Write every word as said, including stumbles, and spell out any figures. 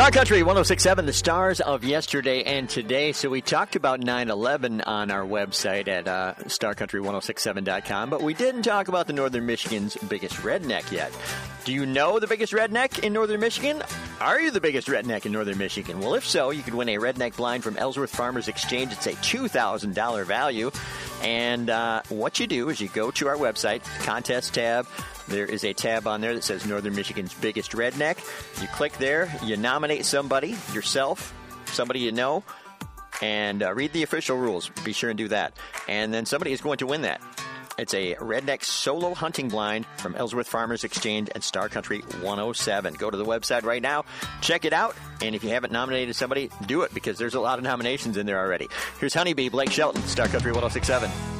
Star Country one oh six point seven, the stars of yesterday and today. So we talked about nine eleven on our website at uh, star country ten sixty-seven dot com, but we didn't talk about the Northern Michigan's biggest redneck yet. Do you know the biggest redneck in Northern Michigan? Are you the biggest redneck in Northern Michigan? Well, if so, you could win a redneck blind from Ellsworth Farmers Exchange. It's a two thousand dollars value. And uh, what you do is you go to our website, contest tab. There is a tab on there that says Northern Michigan's biggest redneck. You click there, you nominate somebody, yourself, somebody you know, and uh, read the official rules. Be sure and do that. And then somebody is going to win that. It's a redneck solo hunting blind from Ellsworth Farmers Exchange and Star Country one oh seven. Go to the website right now, check it out, and if you haven't nominated somebody, do it, because there's a lot of nominations in there already. Here's Honeybee, Blake Shelton, Star Country ten sixty-seven.